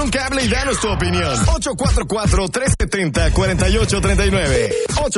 un cable y danos tu opinión. 844-370-4839.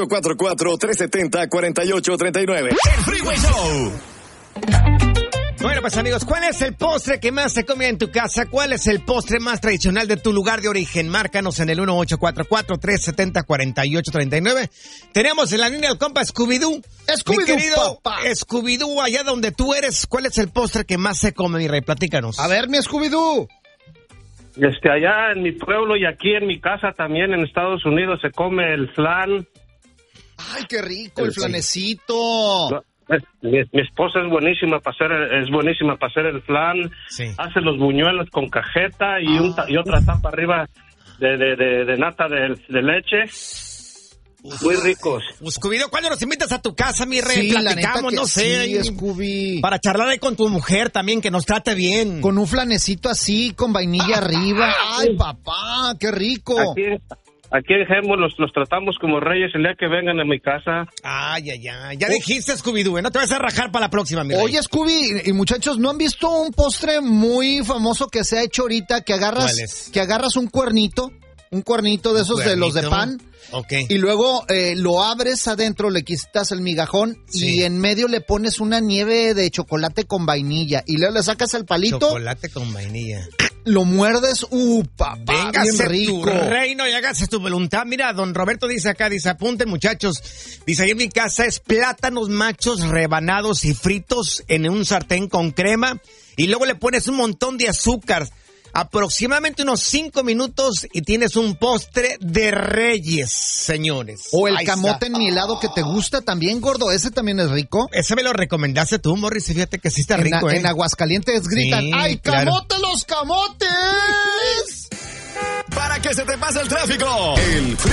844-370-4839. El Freeway Show. Bueno, pues amigos, ¿cuál es el postre que más se come en tu casa? ¿Cuál es el postre más tradicional de tu lugar de origen? Márcanos en el 1844-370-4839. Tenemos en la línea del compa Scooby-Doo. Mi querido papá. Scooby-Doo, allá donde tú eres, ¿cuál es el postre que más se come, mi rey? Platícanos. A ver, mi Scooby-Doo. Allá en mi pueblo y aquí en mi casa también en Estados Unidos se come el flan. Ay, qué rico, el flanecito. Mi esposa es buenísima para hacer el flan. Sí. Hace los buñuelos con cajeta y otra tapa arriba de nata de leche. Muy ricos. Scooby-Doo, ¿cuándo nos invitas a tu casa, mi rey? Sí, platicamos, no sé. Sí, Scooby. Para charlar ahí con tu mujer también, que nos trate bien. Con un flanecito así, con vainilla arriba. Ay, papá, qué rico. Aquí en Hemmo los tratamos como reyes el día que vengan a mi casa. Ay. Ya dijiste, Scooby-Doo, no te vas a rajar para la próxima, mi rey. Oye, Scooby, y muchachos, ¿no han visto un postre muy famoso que se ha hecho ahorita? Que agarras un cuernito de esos de los de pan. Okay. Y luego lo abres adentro, le quitas el migajón y en medio le pones una nieve de chocolate con vainilla. Y luego le sacas el palito. Chocolate con vainilla. Lo muerdes, papá, bien rico. Tu reino y hágase tu voluntad. Mira, don Roberto dice acá, apunten muchachos. Dice, ahí en mi casa es plátanos machos rebanados y fritos en un sartén con crema. Y luego le pones un montón de azúcar. Aproximadamente unos 5 minutos y tienes un postre de reyes, señores. O el camote enmielado que te gusta también, gordo. Ese también es rico. Ese me lo recomendaste tú, Morris. Fíjate que sí está rico, En Aguascalientes gritan, sí, ¡ay, camote, los camotes! Para que se te pase el tráfico.